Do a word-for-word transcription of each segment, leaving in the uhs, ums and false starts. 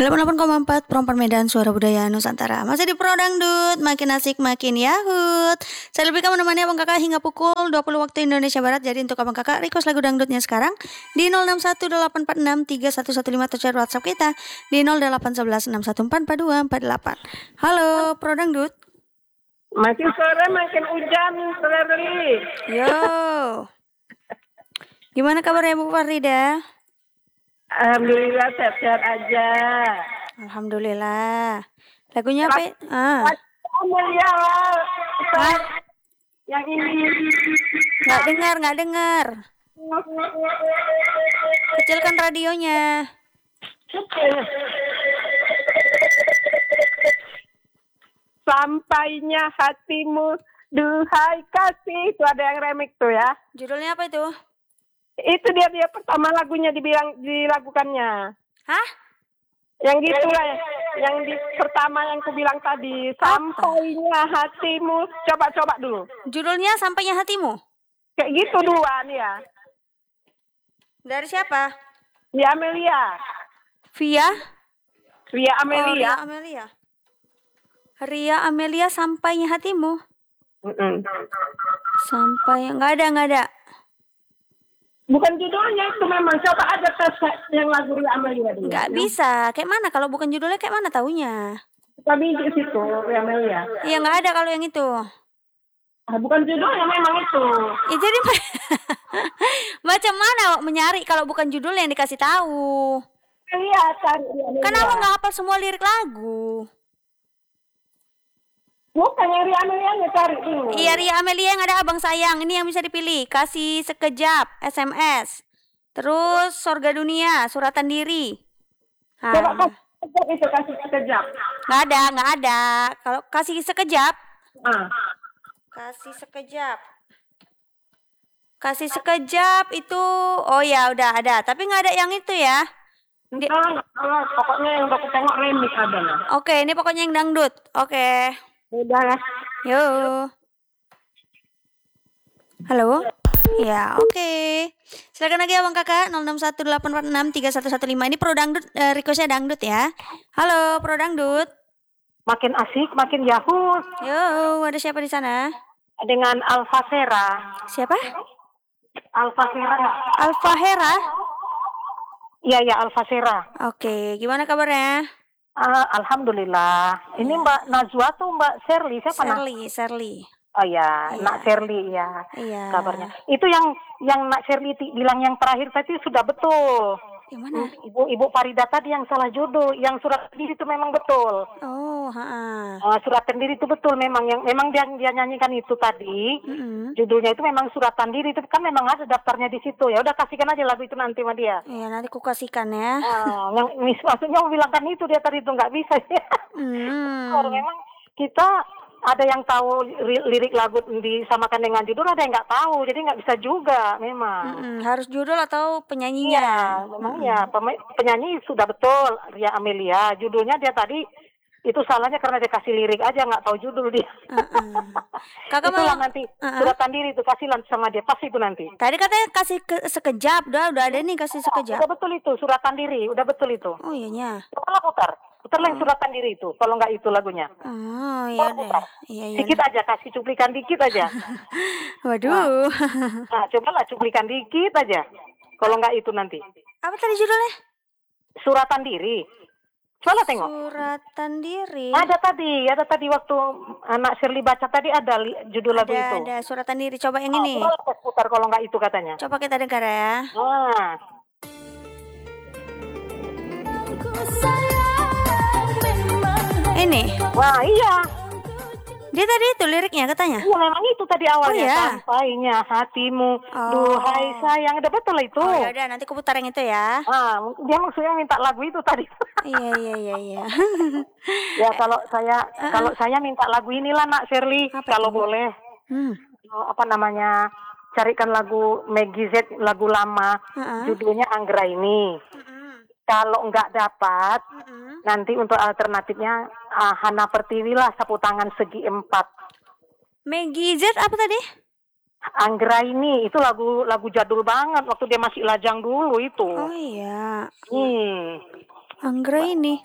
delapan puluh delapan koma empat Perempuan Medan, suara budaya Nusantara. Masih di Pro Dangdut, makin asik makin yahut. Saya lebih kamu menemani abang kakak hingga pukul dua puluh waktu Indonesia Barat. Jadi untuk abang kakak request lagu dangdutnya sekarang di nol enam satu delapan empat enam tiga satu satu lima atau chat WhatsApp kita di nol delapan satu satu enam satu empat empat dua empat delapan. Halo Pro Dangdut. Makin sore makin hujan, Saudari. Yo. Gimana kabarnya Bu Farida? Alhamdulillah sehat-sehat aja. Alhamdulillah. Lagunya apa? Ah. Amelia. Hah? Yang ini. Nggak dengar, nggak dengar. Kecilkan radionya. Sampainya hatimu, duhai kasih. Itu ada yang remix tuh ya. Judulnya apa itu? Itu dia dia pertama lagunya dibilang dilakukannya. Hah? Yang gitu lah, yang di pertama yang ku bilang tadi. Sampainya hatimu. Coba-coba dulu. Judulnya Sampainya Hatimu. Kayak gitu dua nih ya. Dari siapa? Via Amelia. Via? Via Oh, Amelia. Ria Amelia. Ria Amelia Sampainya Hatimu. Mm-mm. Sampai nggak ada nggak ada. Bukan judulnya itu memang. Coba ada tes yang lagu Ria Amelia dia. Nggak bisa. Kayak mana kalau bukan judulnya kayak mana taunya? Tapi di situ Ria Amelia. Iya nggak ada kalau yang itu. Ah, bukan judulnya memang itu. Ya jadi macam mana menyari kalau bukan judul yang dikasih tahu? Lihat cari Ria Amelia. Kan abang nggak hafal semua lirik lagu. Bukan yang Ria Amelia cari dulu. Iya, Ria Amelia yang ada abang sayang. Ini yang bisa dipilih. Kasih sekejap, S M S. Terus Sorga Dunia, Suratan Diri. Coba Ah. kasih itu kasih sekejap. Nggak ada, nggak ada. Kalau kasih sekejap, Ah. kasih sekejap. Kasih sekejap itu, oh ya udah ada. Tapi nggak ada yang itu ya. Di- Enggak, enggak, pokoknya yang udah tengok remix ada lah. Oke, ini pokoknya yang dangdut. Oke. Udah lah. Yuk. Halo? Ya, oke. Silakan lagi abang kakak nol enam satu delapan empat enam tiga satu satu lima. Ini Pro Dangdut, eh, requestnya dangdut ya. Halo Pro Dangdut. Makin asik, makin yahoo. Yo, ada siapa di sana? Dengan Alfa Sera. Siapa? Alfa Sera. Alfa Hera. Iya, ya Alfa Sera. Oke, gimana kabarnya? Ah, Alhamdulillah. Ini Mbak Najwa tuh Mbak Sherly. Siapa nak? Sherly, Sherly. Oh ya, Iya. Nak Sherly ya. Iya. Kabarnya. Itu yang yang Nak Sherly ti- bilang yang terakhir tadi sudah betul. Gimana? Ibu Ibu Farida tadi yang salah jodoh, yang surat sendiri itu memang betul. Oh, ha. Uh, suratan diri itu betul memang yang memang dia dia nyanyikan itu tadi. Mm-mm. Judulnya itu memang suratan diri itu kan memang ada daftarnya di situ. Ya udah kasihkan aja lagu itu nanti sama dia. Iya, nanti ku kasihkan ya. Ah, yang mis maksudnya mau bilangkan itu dia tadi itu nggak bisa ya. Hmm. Kalau memang kita ada yang tahu li- lirik lagu disamakan dengan judul, ada yang nggak tahu, jadi nggak bisa juga memang. Mm-mm. Harus judul atau penyanyinya? Iya, memang ya pema- penyanyi sudah betul Ria Amelia. Judulnya dia tadi itu salahnya karena dia kasih lirik aja nggak tahu judul dia. Uh-uh. Kakak Itulah mau nanti uh-uh. suratan diri itu kasih lan- sama dia pasti itu nanti. Tadi katanya kasih ke- sekejap, udah udah ada nih kasih sekejap. Udah betul itu suratan diri, udah betul itu. Oh iyanya. Putarlah putar, putarlah yang suratan diri itu. Kalau nggak itu lagunya. Oh iya deh. Putar. Iya iya. Dikit aja kasih cuplikan dikit aja. Waduh. Nah, cobalah cuplikan dikit aja. Kalau nggak itu nanti. Apa tadi judulnya? Suratan diri. Coba tengok. Suratan Diri. Ada tadi, ada tadi waktu anak Shirley baca tadi ada li- judul lagu Ada itu. ada Suratan Diri. Coba yang Oh, ini. coba putar kalau nggak itu katanya. Coba kita dengar ya. Nah, Ini. wah iya. Dia tadi itu liriknya katanya. Iya memang itu tadi awalnya. Oh, iya. Sampainya hatimu, Oh. duhai sayang. Udah betul itu. Oh ya udah nanti aku putar yang itu ya. Ah, dia maksudnya minta lagu itu tadi. Iya iya iya iya. Ya kalau saya kalau saya minta lagu inilah Nak Shirley, Apa kalau itu? boleh. Hmm. Oh, apa namanya? Carikan lagu Maggie Z, lagu lama. Uh-uh. Judulnya Anggra ini. Kalau nggak dapat, Mm-mm. nanti untuk alternatifnya ah, Hana Pertiwi lah, sapu tangan segi empat. Maggie Z apa tadi? Anggra ini itu lagu lagu jadul banget waktu dia masih lajang dulu itu. Oh iya. Hmm. Anggra ini.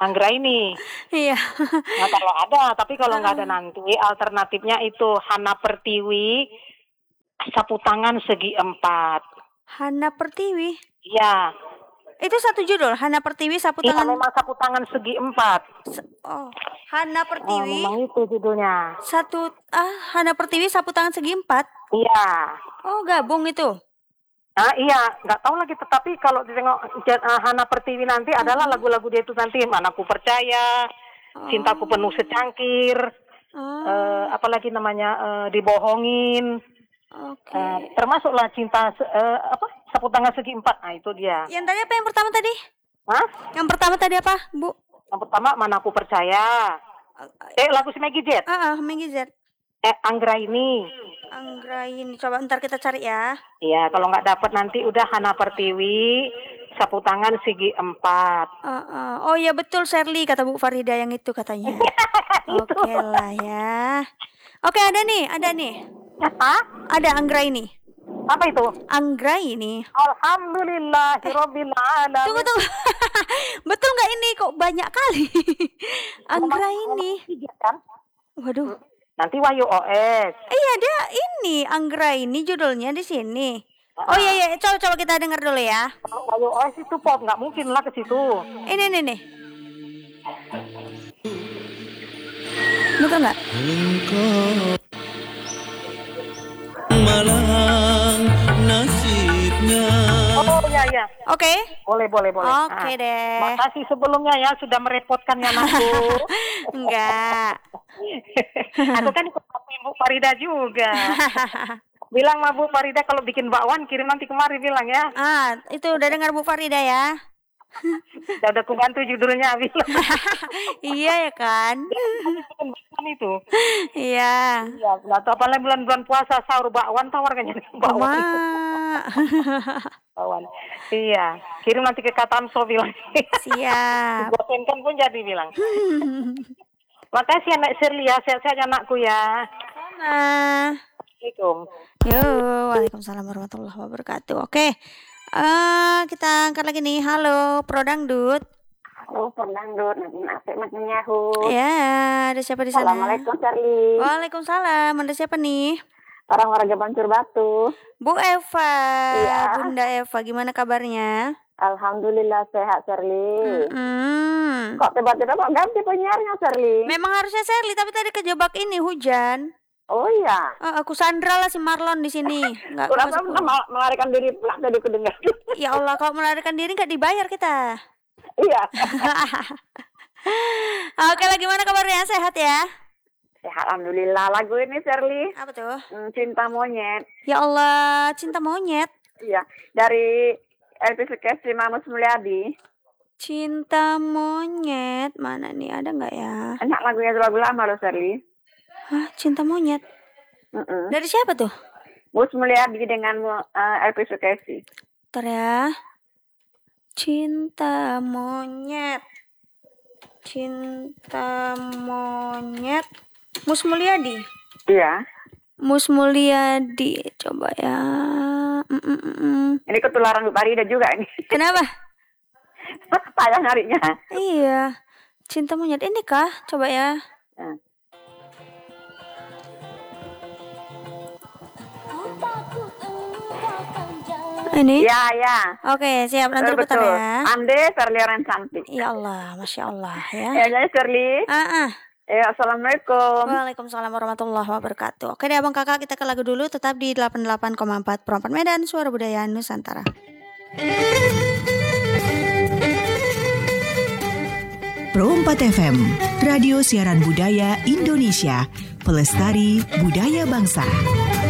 Anggraini. Iya. Nah, kalau ada, tapi kalau nggak ada nanti alternatifnya itu Hana Pertiwi sapu tangan segi empat. Hana Pertiwi. Iya. Itu satu judul, Hana Pertiwi sapu Iya, tangan. memang sapu tangan segi empat. Oh, Hana Oh, Pertiwi. memang itu judulnya. Satu ah Hana Pertiwi sapu tangan segi empat. Iya. Oh, gabung itu. Ah iya, nggak tahu lagi. Tetapi kalau ditengok uh, Hana Pertiwi nanti adalah lagu-lagu dia itu nanti Manaku Percaya, Oh. Cintaku Penuh Secangkir, Oh. uh, apalagi namanya uh, Dibohongin, Oke. uh, termasuklah Cinta uh, apa Sapu Tangan Segi Empat. Nah itu dia. Yang tadi apa yang pertama tadi? Hah? Yang pertama tadi apa, Bu? Yang pertama Manaku Percaya. Eh lagu si Maggie Z. Ah, ah Maggie Z. Eh Anggraini. Anggraini. Coba ntar kita cari ya. Iya, kalau nggak dapat nanti udah Hana Pertiwi, Sapu Tangan Segi Empat. Uh, uh. Oh iya betul Shirley kata Bu Farida yang itu katanya. Oke okay lah ya. Oke okay, ada nih, ada nih. Hah? Ada Anggraini. Apa itu? Anggraini. Alhamdulillahirobbil alamin. Tunggu tunggu. Betul nggak ini kok banyak kali? Anggraini. Kan? Waduh. Nanti Wahyu O S. Iya dia ini Anggraini judulnya di sini. Oh iya iya, coba coba kita dengar dulu ya. Kalau Wahyu O S itu pop, nggak mungkin lah ke situ. Ini nih nih. Betul nggak? Malang nasibnya. Oh iya iya. Oke. Okay. Boleh boleh boleh. Oke okay, nah, deh. Makasih sebelumnya ya sudah merepotkannya aku. Enggak. Aku kan ikut Ibu Farida juga. Bilang sama Bu Farida kalau bikin bakwan kirim nanti kemari bilang ya. Ah, itu udah dengar Bu Farida ya? Udah udah kubantu judulnya bilang. Iya ya kan? itu. Iya. Iya, atau apalagi bulan-bulan puasa sahur bakwan tawar kan jadi bakwan. Bakwan. Iya, kirim nanti ke Katamso bilang. Siap. Bosenkan pun jadi bilang. Makasih anak Shirley ya, sehat-sehat anakku ya. Sama. Assalamualaikum. Yo, waalaikumsalam warahmatullahi wabarakatuh. Oke, uh, kita angkat lagi nih. Halo, Pro Dangdut. Halo, Pro Dangdut. Maafin makin Yahoo. Ya, ada siapa di sana? Assalamualaikum, Charlie. Waalaikumsalam. Ada siapa nih? Orang warga Bancur Batu. Bu Eva. Iya. Bunda Eva, gimana kabarnya? Alhamdulillah sehat, Charlie. Mm-hmm. Kok tiba-tiba kok ganti penyiarnya, Charlie? Memang harusnya Shirley, tapi tadi kejebak ini hujan. Oh iya. Uh, aku Sandra lah si Marlon di sini. Nggak Kenapa pernah melarikan diri pulang tadi aku dengar? Ya Allah, kalau melarikan diri nggak dibayar kita. Iya. Oke, lagi mana kabarnya? Sehat ya? Sehat, alhamdulillah. Lagu ini, Charlie. Apa tuh? Hmm, Cinta Monyet. Ya Allah, Cinta Monyet. Iya, dari L P Sukesi Mamus Mulyadi. Cinta Monyet, mana nih? Ada nggak ya? Enak lagunya, lagu lama loh, Charlie. Hah, Cinta Monyet. Mm-mm. Dari siapa tuh? Mus Mulyadi dengan uh, L P Sukesi. Ntar ya. Cinta Monyet. Cinta Monyet. Mus Mulyadi. Iya. Mus Mulyadi. Coba ya. Mm-mm-mm. Ini ketularan Bu Farida juga ini. Kenapa? Payah nyarinya. Iya. Cinta Monyet ini kah? Coba ya. Hmm. Ini? Ya, ya. Oke, siap. Nanti putar Betul. ya. Ande Shirley orang cantik. Ya Allah, Masya Allah ya. Ya, jadi Shirley. Ah, ah. Ya, assalamualaikum. Waalaikumsalam warahmatullahi wabarakatuh. Oke deh abang kakak, kita ke lagu dulu. Tetap di delapan puluh delapan koma empat Pro empat Medan, Suara Budaya Nusantara. Pro empat F M, Radio Siaran Budaya Indonesia, Pelestari Budaya Bangsa.